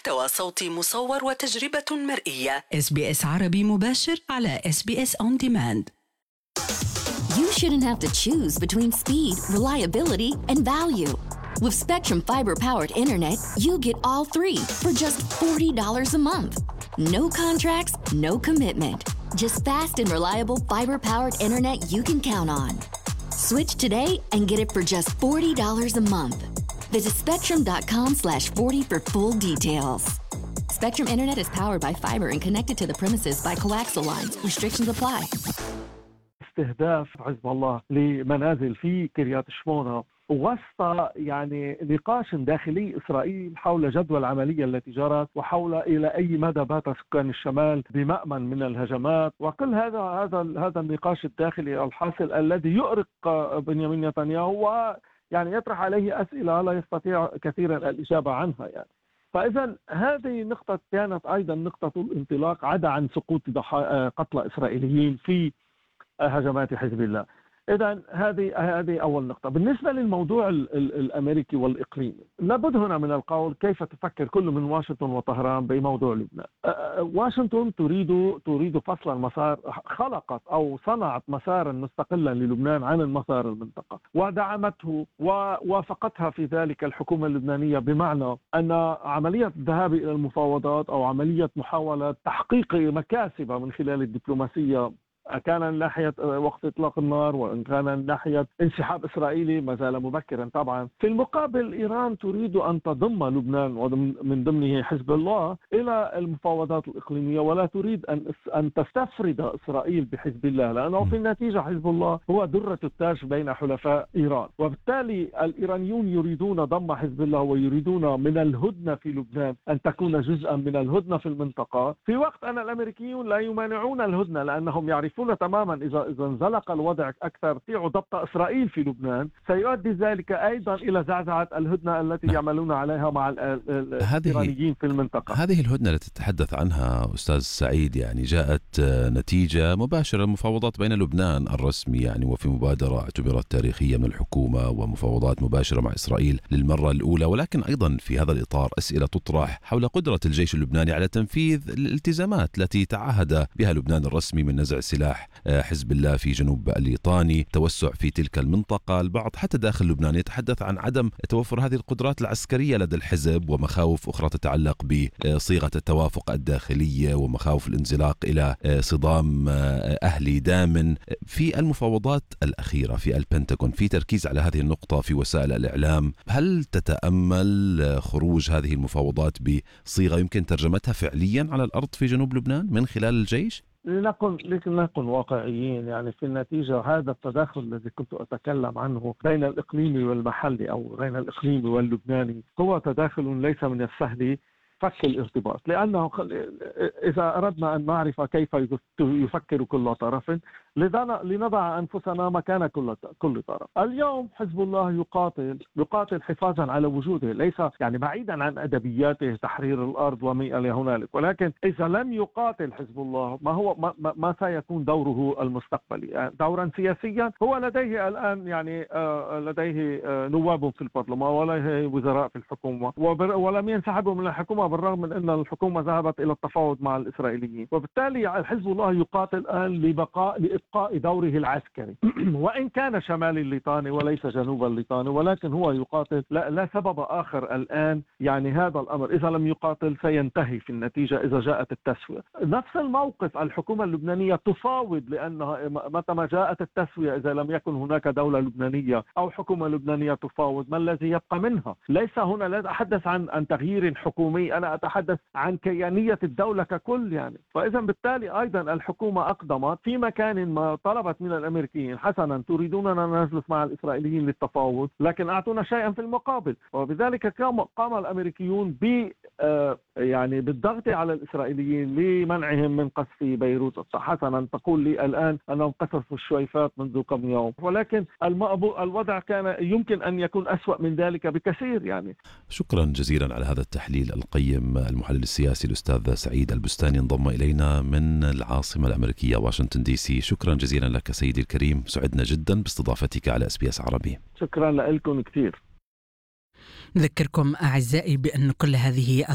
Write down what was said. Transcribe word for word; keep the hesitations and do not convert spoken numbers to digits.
محتوى صوتي مصور وتجربة مرئية. إس بي إس عربي مباشر على إس بي إس On Demand. You shouldn't have to choose between speed, reliability, and value. With Spectrum Fiber-powered internet, you get all three for just forty dollars a month. No contracts, no commitment. Just fast and reliable fiber-powered internet you can count on. Switch today and get it for just forty dollars a month. Visit spectrum.com slash 40 for full details. Spectrum Internet is powered by fiber and connected to the premises by coaxial lines. Restrictions apply. استهداف حزب الله لمنازل في كريات شمونة وسط يعني نقاش داخلي إسرائيل حول جدوى العملية التي جرت وحول إلى أي مدى بات سكان الشمال بمأمن من الهجمات، وكل هذا هذا هذا النقاش الداخلي الحاصل الذي يؤرق بنيامين نتنياهو ويعني يطرح عليه أسئلة لا يستطيع كثيرا الإجابة عنها يعني. فإذا هذه نقطة كانت أيضا نقطة الانطلاق عدا عن سقوط قتلى إسرائيليين في هجمات حزب الله. إذن هذه هذه أول نقطة. بالنسبة للموضوع ال ال الأمريكي والإقليمي، لابد هنا من القول كيف تفكر كل من واشنطن وطهران بموضوع لبنان. واشنطن تريد تريد فصل المسار، خلقت أو صنعت مسارا مستقلا للبنان عن المسار المنطقة ودعمته ووافقتها في ذلك الحكومة اللبنانية، بمعنى أن عملية الذهاب إلى المفاوضات أو عملية محاولة تحقيق مكاسب من خلال الدبلوماسية، كان من ناحية وقف إطلاق النار وإن كان من ناحية انسحاب إسرائيلي ما زال مبكرا طبعا. في المقابل إيران تريد أن تضم لبنان ومن ضمنه حزب الله إلى المفاوضات الإقليمية، ولا تريد أن أن تستفرد إسرائيل بحزب الله، لأنه في النتيجة حزب الله هو درة التاج بين حلفاء إيران، وبالتالي الإيرانيون يريدون ضم حزب الله ويريدون من الهدنة في لبنان أن تكون جزءا من الهدنة في المنطقة، في وقت أن الأمريكيون لا يمانعون الهدنة لأنهم يعرفون تماما إذا إذا انزلق الوضع أكثر في ضبط إسرائيل في لبنان سيؤدي ذلك أيضا إلى زعزعة الهدنة التي يعملون عليها مع الإيرانيين في المنطقة. هذه الهدنة التي تتحدث عنها أستاذ سعيد يعني جاءت نتيجة مباشرة المفاوضات بين لبنان الرسمي يعني وفي مبادرة اعتبرت تاريخية من الحكومة ومفاوضات مباشرة مع إسرائيل للمرة الأولى، ولكن أيضا في هذا الإطار أسئلة تطرح حول قدرة الجيش اللبناني على تنفيذ الالتزامات التي تعهد بها لبنان الرسمي من نزع سلاح حزب الله في جنوب الليطاني، توسع في تلك المنطقة. البعض حتى داخل لبنان يتحدث عن عدم توفر هذه القدرات العسكرية لدى الحزب ومخاوف أخرى تتعلق بصيغة التوافق الداخلية ومخاوف الانزلاق إلى صدام أهلي دام. في المفاوضات الأخيرة في البنتاغون في تركيز على هذه النقطة في وسائل الإعلام، هل تتأمل خروج هذه المفاوضات بصيغة يمكن ترجمتها فعليا على الأرض في جنوب لبنان من خلال الجيش؟ لنكن لنكن واقعيين يعني. في النتيجة هذا التداخل الذي كنت أتكلم عنه بين الإقليمي والمحلي أو بين الإقليمي واللبناني هو تداخل ليس من السهل فك الارتباط، لأنه إذا أردنا أن نعرف كيف يفكر كل طرف لنضع أنفسنا مكان كل كل طرف. اليوم حزب الله يقاتل يقاتل حفاظا على وجوده، ليس يعني بعيدا عن أدبياته تحرير الأرض وما إلى هنالك، ولكن إذا لم يقاتل حزب الله ما هو ما, ما سيكون دوره المستقبلي؟ يعني دورا سياسيا هو لديه الآن يعني لديه نواب في البرلمان ولديه وزراء في الحكومة ولم ينسحبوا من الحكومة بالرغم من أن الحكومة ذهبت إلى التفاوض مع الإسرائيليين، وبالتالي حزب الله يقاتل الآن لبقاء لإبقاء دوره العسكري وإن كان شمال الليطاني وليس جنوب الليطاني، ولكن هو يقاتل لا, لا سبب آخر الآن. يعني هذا الأمر إذا لم يقاتل سينتهي في النتيجة إذا جاءت التسوية. نفس الموقف الحكومة اللبنانية تفاوض، لأنها متى ما جاءت التسوية إذا لم يكن هناك دولة لبنانية أو حكومة لبنانية تفاوض ما الذي يبقى منها؟ ليس هنا لا أتحدث عن عن تغيير حكومي، أنا أتحدث عن كيانية الدولة ككل يعني. فإذا بالتالي أيضا الحكومة أقدمت في مكان ما طلبت من الأمريكيين حسنا تريدوننا نجلس مع الإسرائيليين للتفاوض لكن أعطونا شيئا في المقابل، وبذلك قام الأمريكيون ب يعني بالضغط على الإسرائيليين لمنعهم من قصف بيروت. حسنا تقول لي الآن أنهم قصفوا الشويفات منذ كم يوم، ولكن الوضع كان يمكن أن يكون أسوأ من ذلك بكثير يعني. شكرا جزيلا على هذا التحليل القيم. المحلل السياسي الأستاذ سعيد البستاني انضم إلينا من العاصمة الأمريكية واشنطن دي سي. شكرا جزيلا لك سيدي الكريم، سعدنا جدا باستضافتك على إس بي إس عربي. شكرا لكم كثير. نذكركم أعزائي بأن كل هذه